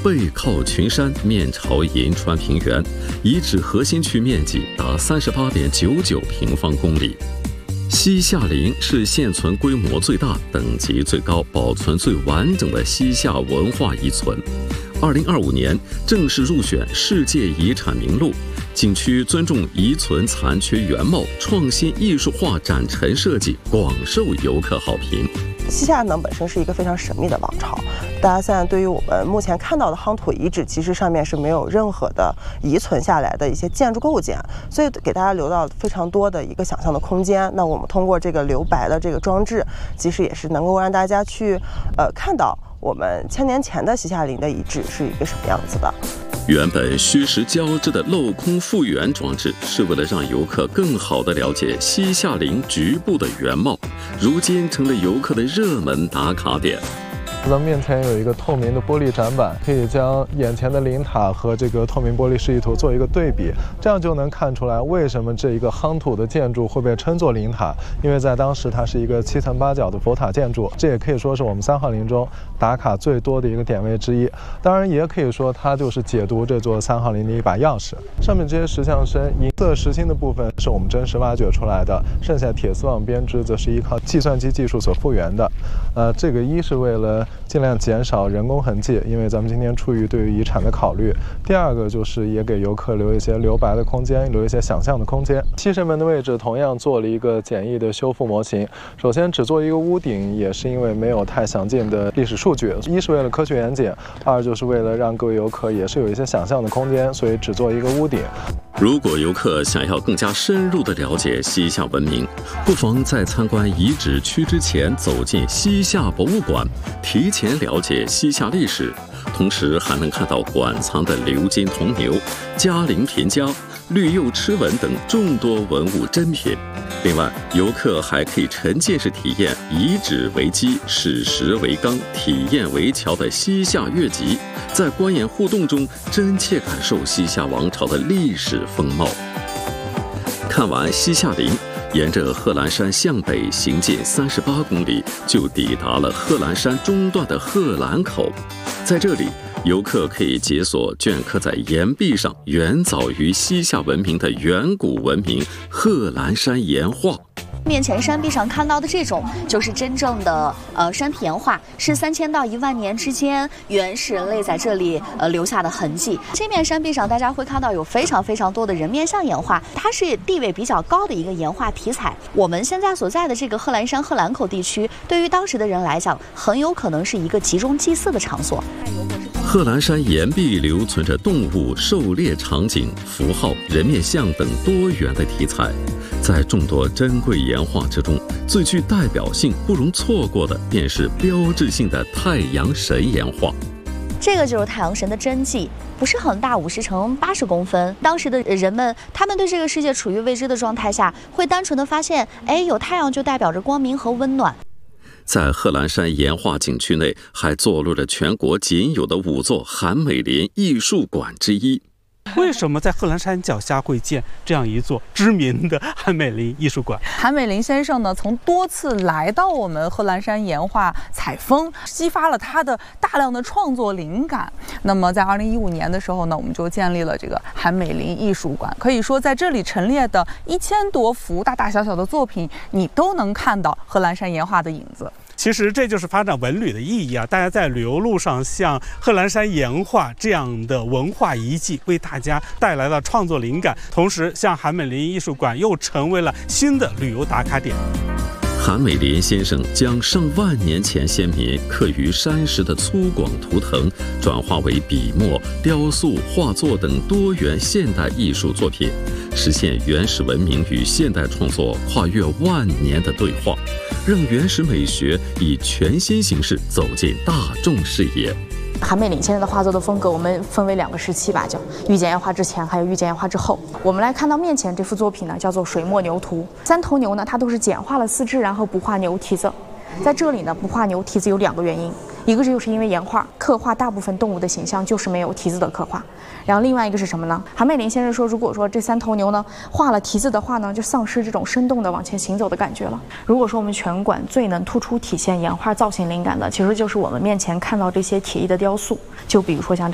背靠群山，面朝银川平原，遗址核心区面积达38.99平方公里。西夏陵是现存规模最大、等级最高、保存最完整的西夏文化遗存。2025年正式入选世界遗产名录。景区尊重遗存残缺原貌，创新艺术化展陈设计，广受游客好评。 西夏呢本身是一个非常神秘的王朝，大家现在对于我们目前看到的夯土遗址，其实上面是没有任何的遗存下来的一些建筑构件，所以给大家留到非常多的一个想象的空间。那我们通过这个留白的这个装置，其实也是能够让大家去看到我们1000年前的西夏陵的遗址是一个什么样子的。 原本虚实交织的镂空复原装置，是为了让游客更好地了解西夏陵局部的原貌，如今成了游客的热门打卡点。 咱们面前有一个透明的玻璃展板，可以将眼前的陵塔和这个透明玻璃示意图做一个对比，这样就能看出来为什么这一个夯土的建筑会被称作陵塔，因为在当时它是一个7层8角的佛塔建筑，这也可以说是我们3号陵中打卡最多的一个点位之一。当然也可以说它就是解读这座3号陵的一把钥匙。上面这些石像身银色实心的部分是我们真实挖掘出来的，剩下铁丝网编织则是依靠计算机技术所复原的。这个一是为了尽量减少人工痕迹，因为咱们今天出于对于遗产的考虑。第二个就是也给游客留一些留白的空间，留一些想象的空间。西神门的位置同样做了一个简易的修复模型，首先只做一个屋顶，也是因为没有太详尽的历史数据，一是为了科学严谨，二就是为了让各位游客也是有一些想象的空间，所以只做一个屋顶。 如果游客想要更加深入地了解西夏文明，不妨在参观遗址区之前走进西夏博物馆，提前了解西夏历史，同时还能看到馆藏的鎏金铜牛、嘉陵贫家、绿釉螭纹等众多文物珍品。另外，游客还可以沉浸式体验遗址为基、史实为纲、体验为桥的西夏乐集，在观演互动中真切感受西夏王朝的历史风貌。看完西夏陵，沿着贺兰山向北行进38公里，就抵达了贺兰山中段的贺兰口。在这里，游客可以解锁镌刻在岩壁上远早于西夏文明的远古文明贺兰山岩画。 面前山壁上看到的这种，就是真正的山体岩画，是3000到1万年之间原始人类在这里留下的痕迹。这面山壁上大家会看到有非常非常多的人面像岩画，它是地位比较高的一个岩画题材。我们现在所在的这个贺兰山贺兰口地区，对于当时的人来讲，很有可能是一个集中祭祀的场所。 贺兰山岩壁留存着动物狩猎场景、符号、人面像等多元的题材。在众多珍贵岩画之中，最具代表性、不容错过的便是标志性的太阳神岩画。 这个就是太阳神的真迹，不是很大，50乘80公分。当时的人们，他们对这个世界处于未知的状态下，会单纯的发现，有太阳就代表着光明和温暖。 在贺兰山岩画景区内，还坐落着全国仅有的5座韩美林艺术馆之一。 为什么在贺兰山脚下会建这样一座知名的韩美林艺术馆？ 韩美林先生呢，曾多次来到我们贺兰山岩画采风，激发了他的大量的创作灵感。那么在2015年的时候呢，我们就建立了这个韩美林艺术馆。可以说，在这里陈列的1000多幅大大小小的作品，你都能看到贺兰山岩画的影子。 其实这就是发展文旅的意义啊！大家在旅游路上，像贺兰山岩画这样的文化遗迹，为大家带来了创作灵感，同时像韩美林艺术馆又成为了新的旅游打卡点。 韩美林先生将上万年前先民刻于山石的粗犷图腾，转化为笔墨、雕塑、画作等多元现代艺术作品，实现原始文明与现代创作跨越万年的对话，让原始美学以全新形式走进大众视野。 韩美林先生的画作的风格，我们分为2个时期吧，叫御简岩画之前，还有御简岩画之后。我们来看到面前这幅作品呢，叫做水墨牛图。3头牛呢，它都是简化了4肢，然后不画牛蹄子。在这里呢，不画牛蹄子有2个原因，一个就是因为岩画刻画大部分动物的形象就是没有蹄子的刻画，然后另外一个是什么呢？韩美林先生说，如果说这3头牛呢画了蹄子的话呢，就丧失这种生动的往前行走的感觉了。如果说我们全馆最能突出体现岩画造型灵感的，其实就是我们面前看到这些铁艺的雕塑，就比如说像